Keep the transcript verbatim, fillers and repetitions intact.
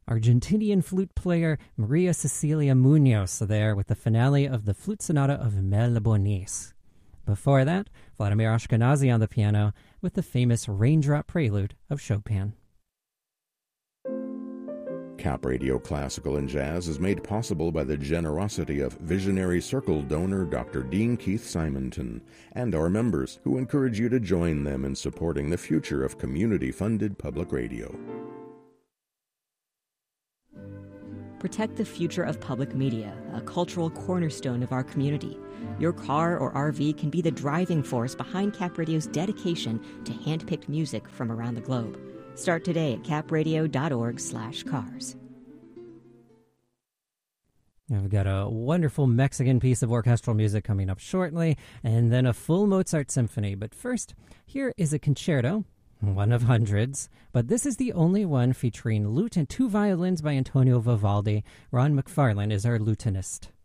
Argentinian flute player Maria Cecilia Munoz there with the finale of the Flute Sonata of Mel Bonis. Before that, Vladimir Ashkenazy on the piano with the famous Raindrop Prelude of Chopin. Cap Radio Classical and Jazz is made possible by the generosity of Visionary Circle donor Doctor Dean Keith Simonton and our members, who encourage you to join them in supporting the future of community-funded public radio. Protect the future of public media, a cultural cornerstone of our community. Your car or R V can be the driving force behind Cap Radio's dedication to hand-picked music from around the globe. Start today at capradio.org slash cars. We've got a wonderful Mexican piece of orchestral music coming up shortly, and then a full Mozart symphony. But first, here is a concerto, one of hundreds, but this is the only one featuring lute and two violins by Antonio Vivaldi. Ron McFarlane is our lutenist.